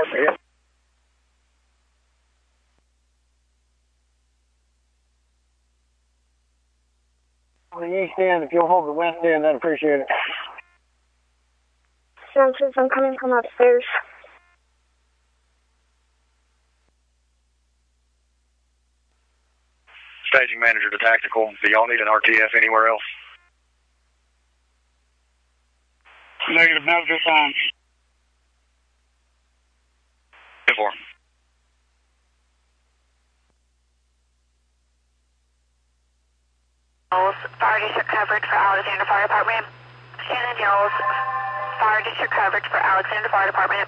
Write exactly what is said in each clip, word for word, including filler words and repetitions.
Yeah. On the east end, if you'll hold the west end, I'd appreciate it. Census, I'm coming from upstairs. Staging manager to tactical. Do y'all need an R T F anywhere else? Negative, no, this time. ten four. Fire District coverage for Alexander Fire Department. Shannon Hills, Fire District coverage for Alexander Fire Department.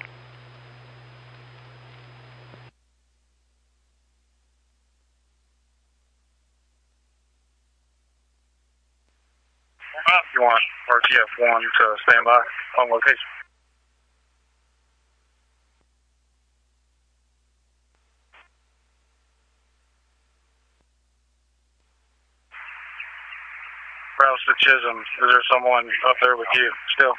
You want R T F one to stand by on location? Rouse to Chisholm. Is there someone up there with you still?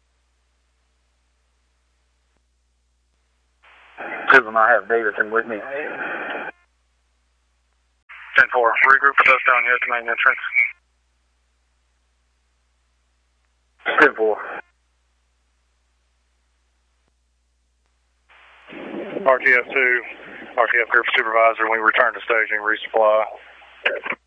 Chisholm, I have Davidson with me. ten four. Regroup with us down here at the main entrance. ten four. R T F two. R T F group supervisor. We return to staging resupply.